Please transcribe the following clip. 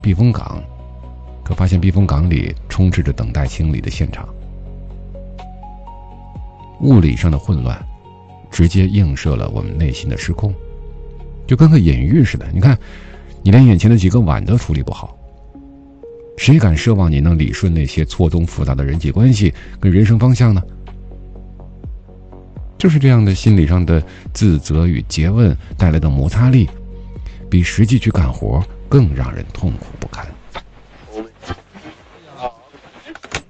避风港，可发现避风港里充斥着等待清理的现场。物理上的混乱直接映射了我们内心的失控，就跟个隐喻似的。你看，你连眼前的几个碗都处理不好，谁敢奢望你能理顺那些错综复杂的人际关系跟人生方向呢？就是这样的心理上的自责与诘问带来的摩擦力，比实际去干活更让人痛苦不堪。